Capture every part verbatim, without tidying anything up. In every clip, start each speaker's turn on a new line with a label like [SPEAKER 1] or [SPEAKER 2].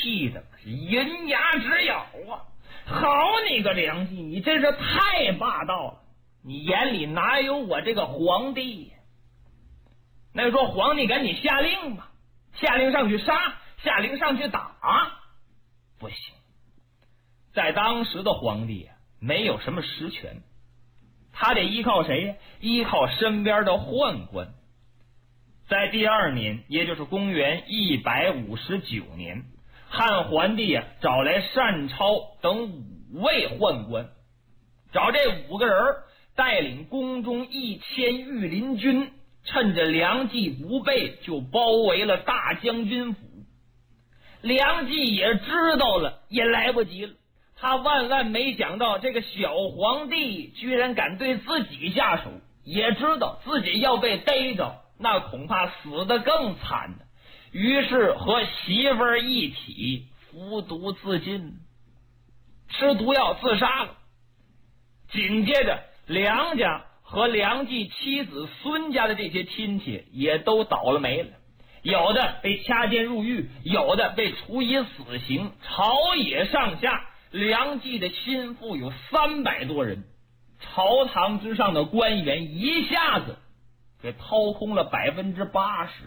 [SPEAKER 1] 气的是银牙直咬啊！好你个梁冀，你真是太霸道了！你眼里哪有我这个皇帝呀？那就说皇帝赶紧下令吧，下令上去杀，下令上去打，不行。在当时的皇帝啊，没有什么实权，他得依靠谁呀？依靠身边的宦官。在第二年，也就是公元一百五十九年，汉桓帝啊找来单超等五位宦官，找这五个人带领宫中一千御林军，趁着梁冀不备，就包围了大将军府。梁冀也知道了，也来不及了。他万万没想到，这个小皇帝居然敢对自己下手，也知道自己要被逮着，那恐怕死得更惨了。于是和媳妇儿一起服毒自尽，吃毒药自杀了。紧接着，梁家和梁冀妻子孙家的这些亲戚也都倒了霉了，有的被掐尖入狱，有的被处以死刑。朝野上下，梁冀的心腹有三百多人，朝堂之上的官员一下子给掏空了百分之八十。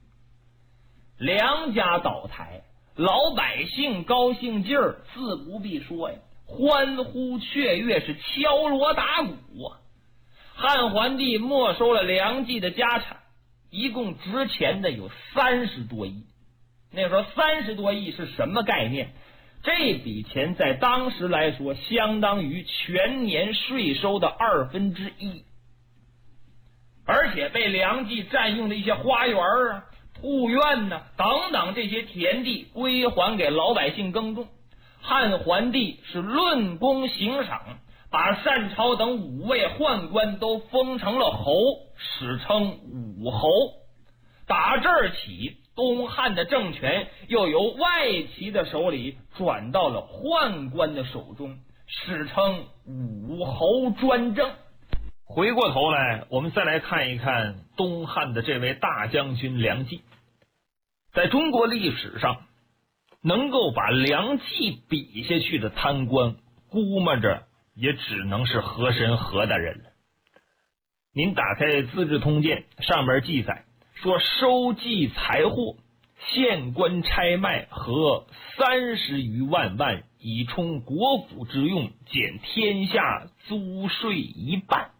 [SPEAKER 1] 梁家倒台，老百姓高兴劲儿自不必说呀，欢呼雀跃，是敲锣打鼓啊。汉桓帝没收了梁冀的家产，一共值钱的有三十多亿。那时候三十多亿是什么概念？这笔钱在当时来说，相当于全年税收的二分之一，而且被梁冀占用的一些花园啊、铺院呢、啊、等等这些田地归还给老百姓耕种。汉桓帝是论功行赏，把单超等五位宦官都封成了侯，史称武侯。打这儿起，东汉的政权又由外戚的手里转到了宦官的手中，史称武侯专政。回过头来，我们再来看一看东汉的这位大将军梁冀。在中国历史上，能够把梁冀比下去的贪官，估摸着也只能是和珅和大人了。您打开《资治通鉴》，上面记载说，收集财货，县官差卖和三十余万万，以充国府之用，减天下租税一半。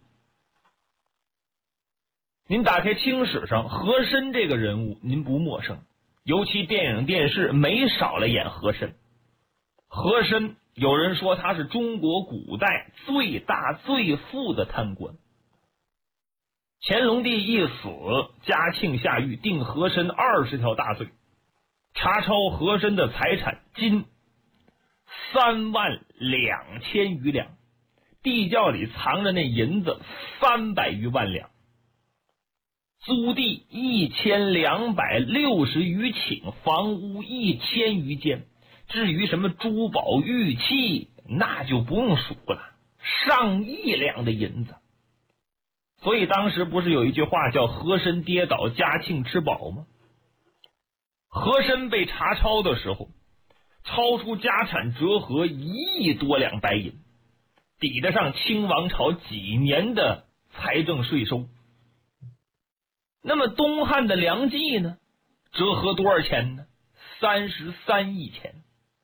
[SPEAKER 1] 您打开清史上，和珅这个人物您不陌生，尤其电影电视没少了演和珅。和珅有人说他是中国古代最大最富的贪官。乾隆帝一死，嘉庆下狱，定和珅二十条大罪，查抄和珅的财产金三万两千余两，地窖里藏着那银子三百余万两，租地一千两百六十余顷，房屋一千余间。至于什么珠宝玉器，那就不用数了，上亿两的银子。所以当时不是有一句话叫和珅跌倒，嘉庆吃饱吗？和珅被查抄的时候，超出家产折合一亿多两白银，抵得上清王朝几年的财政税收。那么东汉的梁冀呢，折合多少钱呢？三十三亿钱。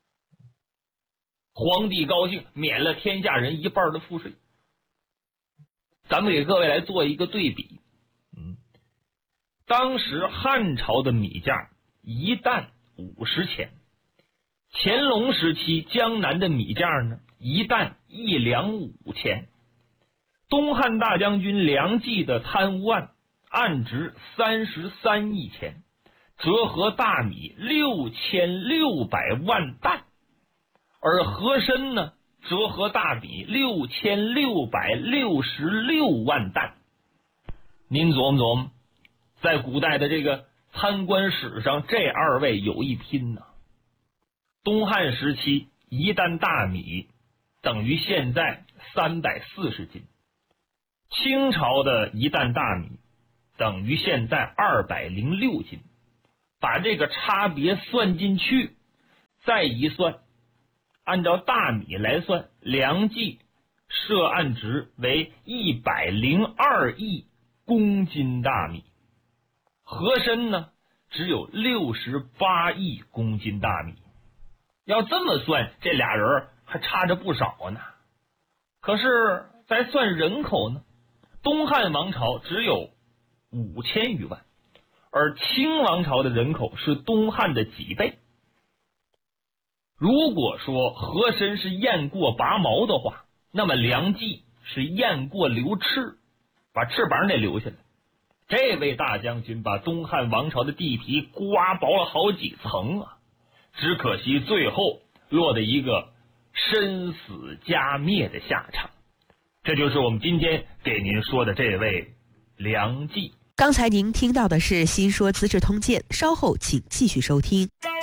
[SPEAKER 1] 皇帝高兴，免了天下人一半的赋税。咱们给各位来做一个对比，嗯，当时汉朝的米价一担五十钱，乾隆时期江南的米价呢，一担一两五钱。东汉大将军梁冀的贪污案，案值三十三亿钱，折合大米六千六百万担，而和珅呢，折合大米六千六百六十六万担。您琢磨琢磨，在古代的这个贪官史上，这二位有一拼呢。东汉时期一担大米等于现在三百四十斤，清朝的一担大米等于现在二百零六斤。把这个差别算进去， 再一算，按照大米来算，梁冀涉案值为一百零二亿公斤大米，和珅呢只有六十八亿公斤大米。要这么算，这俩人还差着不少呢。可是再算人口呢，东汉王朝只有五千余万，而清王朝的人口是东汉的几倍。如果说和珅是雁过拔毛的话，那么梁冀是雁过留翅，把翅膀得留下来。这位大将军把东汉王朝的地皮刮薄了好几层啊，只可惜最后落得一个身死家灭的下场。这就是我们今天给您说的这位梁冀。
[SPEAKER 2] 刚才您听到的是《新说资治通鉴》，稍后请继续收听。